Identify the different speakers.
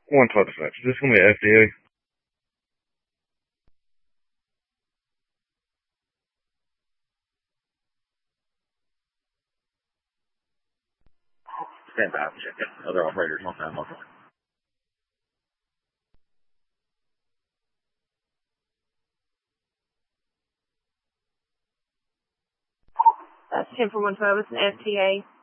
Speaker 1: One type of fax. Is this going to be FDA? Stand by. Check it. Other operators on time. Okay.
Speaker 2: 10-415, it's an FTA.